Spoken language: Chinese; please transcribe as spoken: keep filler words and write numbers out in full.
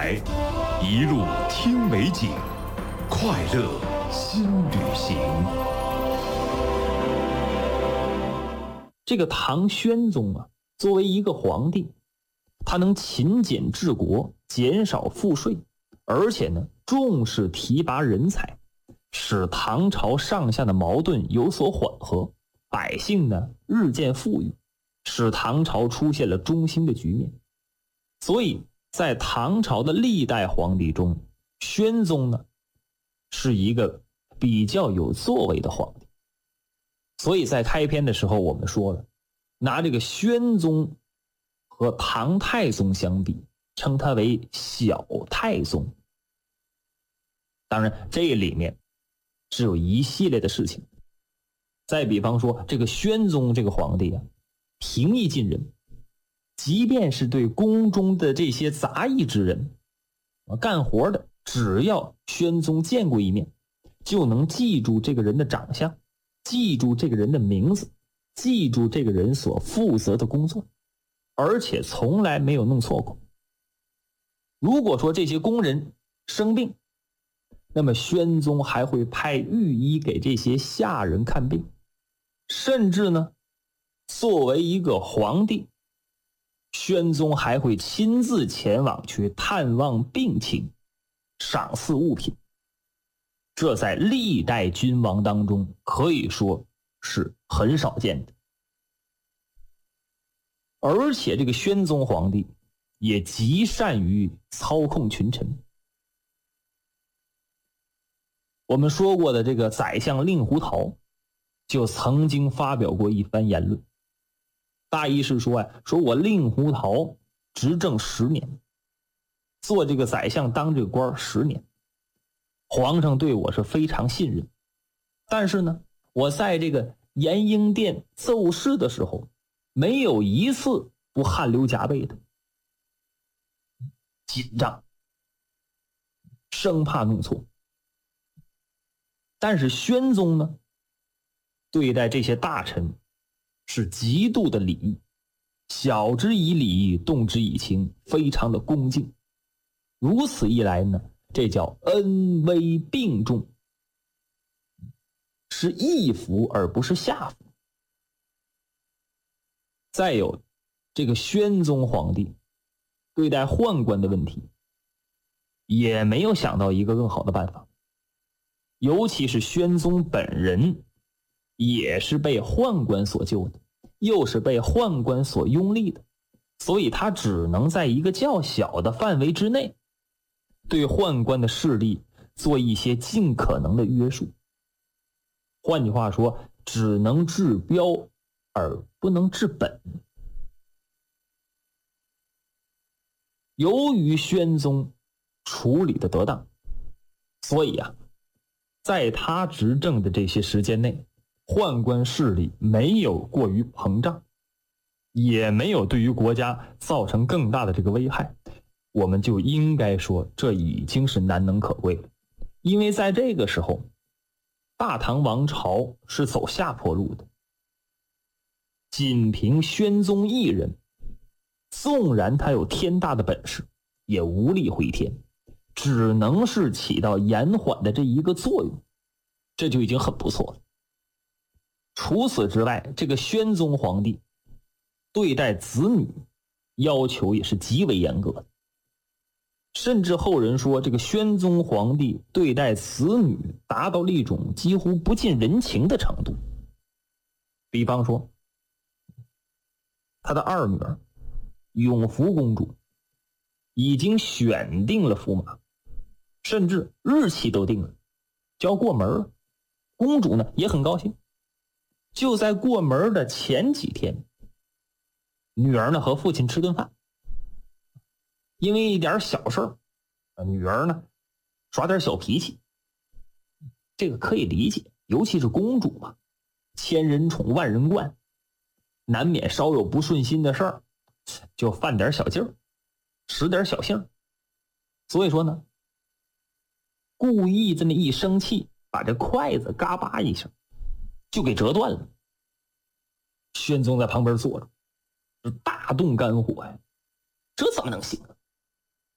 台，一路听美景，快乐新旅行。 这个唐宣宗啊，作为一个皇帝，他能勤俭治国，减少赋税，而且呢，重视提拔人才，使唐朝上下的矛盾有所缓和，百姓呢日渐富裕，使唐朝出现了中兴的局面。所以在唐朝的历代皇帝中，宣宗呢是一个比较有作为的皇帝。所以在开篇的时候我们说了，拿这个宣宗和唐太宗相比，称他为小太宗。当然这里面是有一系列的事情。再比方说这个宣宗这个皇帝啊，平易近人，即便是对宫中的这些杂役之人干活的，只要宣宗见过一面，就能记住这个人的长相，记住这个人的名字，记住这个人所负责的工作，而且从来没有弄错过。如果说这些工人生病，那么宣宗还会派御医给这些下人看病，甚至呢，作为一个皇帝，宣宗还会亲自前往去探望病情，赏赐物品。这在历代君王当中可以说是很少见的。而且这个宣宗皇帝也极善于操控群臣。我们说过的这个宰相令狐桃就曾经发表过一番言论，大意是说啊，说我令狐桃执政十年，做这个宰相当这个官十年，皇上对我是非常信任，但是呢，我在这个延英殿奏事的时候，没有一次不汗流浃背的，紧张，生怕弄错。但是宣宗呢，对待这些大臣是极度的礼义，晓之以理，动之以情，非常的恭敬。如此一来呢，这叫恩威并重，是义服而不是下服。再有这个宣宗皇帝对待宦官的问题，也没有想到一个更好的办法。尤其是宣宗本人也是被宦官所救的，又是被宦官所拥立的，所以他只能在一个较小的范围之内对宦官的势力做一些尽可能的约束。换句话说，只能治标而不能治本。由于宣宗处理的得当，所以啊，在他执政的这些时间内，宦官势力没有过于膨胀，也没有对于国家造成更大的这个危害，我们就应该说这已经是难能可贵了。因为在这个时候，大唐王朝是走下坡路的，仅凭宣宗一人，纵然他有天大的本事，也无力回天，只能是起到延缓的这一个作用，这就已经很不错了。除此之外，这个宣宗皇帝对待子女要求也是极为严格的，甚至后人说这个宣宗皇帝对待子女达到了一种几乎不近人情的程度。比方说他的二女儿永福公主已经选定了驸马，甚至日期都定了，就要过门了。公主呢也很高兴，就在过门的前几天，女儿呢和父亲吃顿饭，因为一点小事儿，女儿呢耍点小脾气，这个可以理解，尤其是公主嘛，千人宠万人惯，难免稍有不顺心的事儿，就犯点小劲儿，使点小性。所以说呢，故意这么一生气，把这筷子嘎巴一声就给折断了。宣宗在旁边坐着，大动肝火呀，这怎么能行啊？